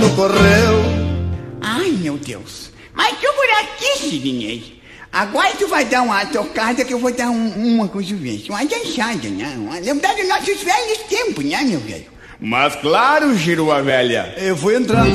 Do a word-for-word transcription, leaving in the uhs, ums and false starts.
no correio. Ai, meu Deus. Mas tô por aqui, Sidney. Agora tu vai dar uma tocada que eu vou dar um, uma coisa, uma dançada, né? Uma lembrar dos nossos velhos tempos, né, meu velho? Mas claro, Giroa velha. Eu vou entrar.